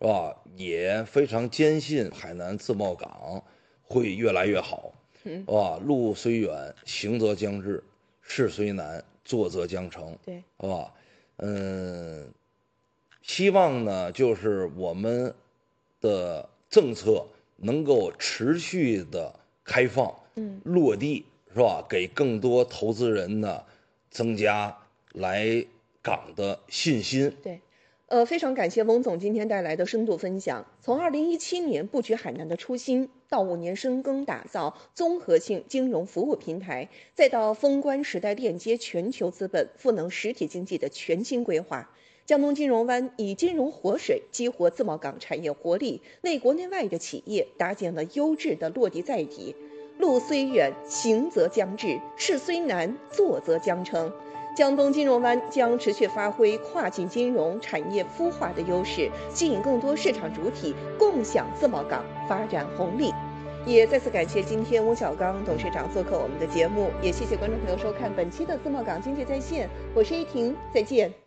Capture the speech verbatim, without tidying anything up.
吧？也非常坚信海南自贸港会越来越好， 嗯， 是吧？路虽远，行则将至；事虽难，做则将成， 对， 是吧？嗯，希望呢，就是我们的政策能够持续的开放、 嗯， 落地，是吧？给更多投资人呢增加来港的信心。 对。呃，非常感谢翁总今天带来的深度分享。从二零一七年布局海南的初心，到五年深耕打造综合性金融服务平台，再到封关时代链接全球资本、赋能实体经济的全新规划，江东金融湾以金融活水激活自贸港产业活力，为国内外的企业搭建了优质的落地载体。路虽远，行则将至；事虽难，做则将成。江东金融湾将持续发挥跨境金融产业孵化的优势，吸引更多市场主体共享自贸港发展红利。也再次感谢今天翁小刚董事长做客我们的节目，也谢谢观众朋友收看本期的自贸港经济在线，我是依婷，再见。